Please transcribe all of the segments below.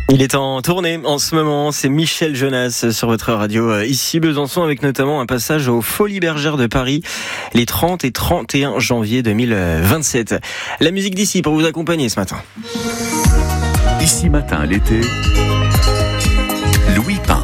Il est en tournée en ce moment, c'est Michel Jonas sur votre radio ici Besançon, avec notamment un passage aux Folies Bergères de Paris les 30 et 31 janvier 2027. La musique d'ici pour vous accompagner ce matin. Ici matin l'été, Louis Pain.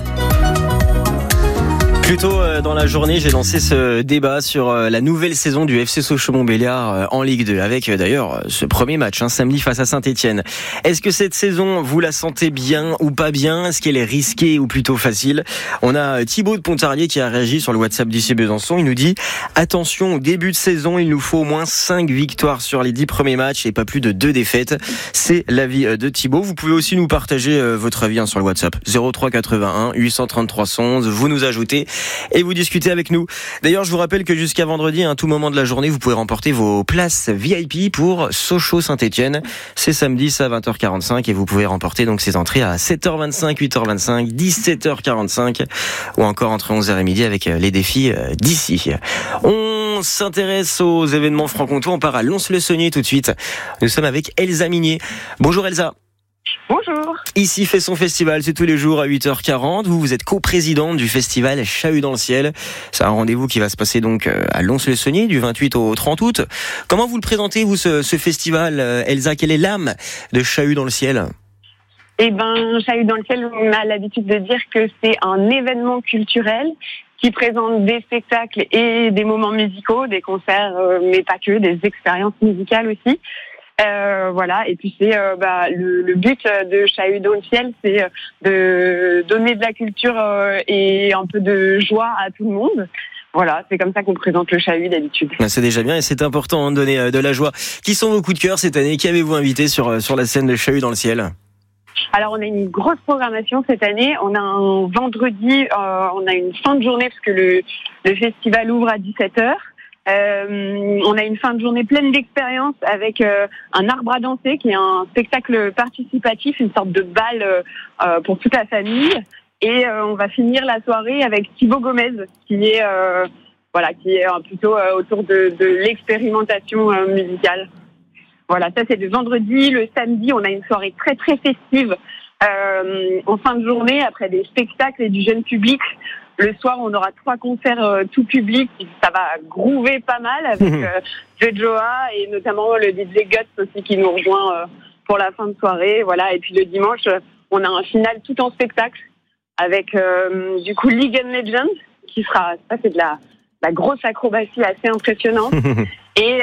Plus tôt dans la journée, j'ai lancé ce débat sur la nouvelle saison du FC Sochaux-Montbéliard en Ligue 2, avec d'ailleurs ce premier match samedi face à Saint-Etienne. Est-ce que cette saison, vous la sentez bien ou pas bien ? Est-ce qu'elle est risquée ou plutôt facile ? On a Thibaut de Pontarlier qui a réagi sur le WhatsApp d'ici Besançon. Il nous dit « Attention, au début de saison, il nous faut au moins 5 victoires sur les 10 premiers matchs et pas plus de 2 défaites. » C'est l'avis de Thibaut. Vous pouvez aussi nous partager votre avis sur le WhatsApp 03 81 833 111. Vous nous ajoutez et vous discutez avec nous. D'ailleurs, je vous rappelle que jusqu'à vendredi, à un tout moment de la journée, vous pouvez remporter vos places VIP pour Sochaux-Saint-Etienne. C'est samedi, c'est à 20h45 et vous pouvez remporter donc ces entrées à 7h25, 8h25, 17h45 ou encore entre 11h et midi avec les défis d'ici. On s'intéresse aux événements franc-comtois. On part à Lons-le-Saunier tout de suite. Nous sommes avec Elsa Minier. Bonjour Elsa. Bonjour. Ici fait son festival, c'est tous les jours à 8h40. Vous êtes coprésidente du festival Chahut dans le ciel. C'est un rendez-vous qui va se passer donc à Lons-le-Saunier du 28 au 30 août. Comment vous le présentez, vous, ce festival, Elsa ? Quelle est l'âme de Chahut dans le ciel ? Chahut dans le ciel, on a l'habitude de dire que c'est un événement culturel qui présente des spectacles et des moments musicaux, des concerts, mais pas que, des expériences musicales aussi. Et puis c'est le but de Chahut dans le ciel, c'est de donner de la culture et un peu de joie à tout le monde. Voilà, c'est comme ça qu'on présente le Chahut d'habitude. C'est déjà bien et c'est important de donner de la joie. Qui sont vos coups de cœur cette année ? Qui avez-vous invité sur la scène de Chahut dans le ciel ? Alors on a une grosse programmation cette année. On a un vendredi, on a une fin de journée parce que le festival ouvre à 17h. On a une fin de journée pleine d'expériences avec un arbre à danser qui est un spectacle participatif, une sorte de bal pour toute la famille. Et on va finir la soirée avec Thibaut Gomez qui est plutôt autour de l'expérimentation musicale. Voilà, ça c'est le vendredi. Le samedi, on a une soirée très très festive en fin de journée après des spectacles et du jeune public. Le soir, on aura 3 concerts tout public. Ça va groover pas mal avec Joa et notamment le DJ Guts aussi qui nous rejoint pour la fin de soirée. Voilà. Et puis le dimanche, on a un final tout en spectacle avec League of Legends qui sera, ça c'est de la grosse acrobatie assez impressionnante. et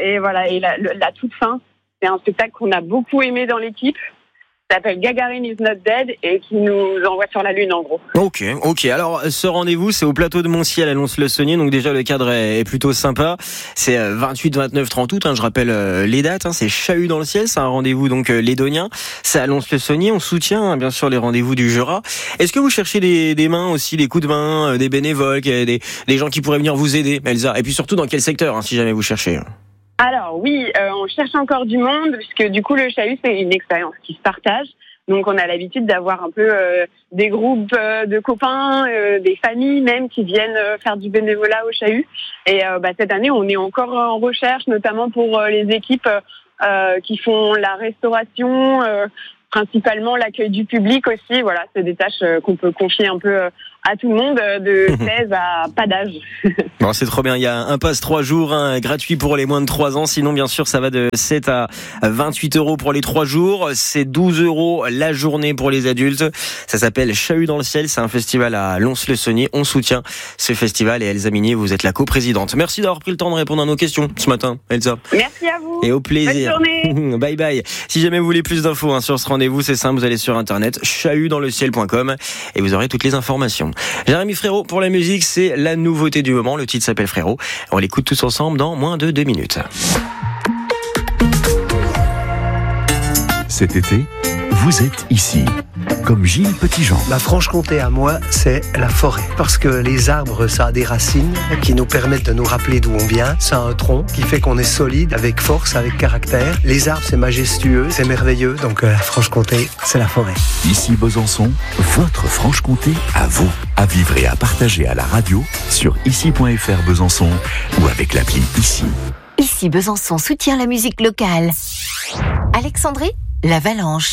la toute fin, c'est un spectacle qu'on a beaucoup aimé dans l'équipe. Ça s'appelle Gagarin is not dead et qui nous envoie sur la Lune en gros. Ok. Alors ce rendez-vous c'est au plateau de Montciel à Lons-le-Saunier, donc déjà le cadre est plutôt sympa. C'est 28, 29, 30 août, je rappelle les dates. C'est Chahut dans le ciel, c'est un rendez-vous donc lédonien. C'est à Lons-le-Saunier, on soutient bien sûr les rendez-vous du Jura. Est-ce que vous cherchez des mains aussi, des coups de main, des bénévoles, des gens qui pourraient venir vous aider, Elsa ? Et puis surtout dans quel secteur si jamais vous cherchez ? Alors oui, on cherche encore du monde puisque du coup le Chahut c'est une expérience qui se partage. Donc on a l'habitude d'avoir un peu des groupes de copains, des familles même qui viennent faire du bénévolat au Chahut. Et cette année on est encore en recherche, notamment pour les équipes qui font la restauration, principalement l'accueil du public aussi. Voilà, c'est des tâches qu'on peut confier un peu à tout le monde, de 16 à pas d'âge. Bon, c'est trop bien. Il y a un pass 3 jours gratuit pour les moins de 3 ans. Sinon, bien sûr, ça va de 7 à 28 € pour les 3 jours. C'est 12 € la journée pour les adultes. Ça s'appelle Chahut dans le ciel. C'est un festival à Lons-le-Saunier. On soutient ce festival et Elsa Minier, vous êtes la coprésidente. Merci d'avoir pris le temps de répondre à nos questions ce matin, Elsa. Merci à vous. Et au plaisir. Bonne journée. Bye bye. Si jamais vous voulez plus d'infos sur ce rendez-vous, c'est simple. Vous allez sur internet chahutdansleciel.com et vous aurez toutes les informations. Jérémy Frérot pour la musique, c'est la nouveauté du moment. Le titre s'appelle Frérot. On l'écoute tous ensemble dans moins de 2 minutes. Cet été, vous êtes ici, comme Gilles Petitjean. La Franche-Comté à moi, c'est la forêt. Parce que les arbres, ça a des racines qui nous permettent de nous rappeler d'où on vient. Ça a un tronc qui fait qu'on est solide, avec force, avec caractère. Les arbres, c'est majestueux, c'est merveilleux. Donc la Franche-Comté, c'est la forêt. Ici Besançon, votre Franche-Comté à vous. À vivre et à partager à la radio, sur ici.fr Besançon ou avec l'appli Ici. Ici Besançon soutient la musique locale. Alexandrie, l'Avalanche.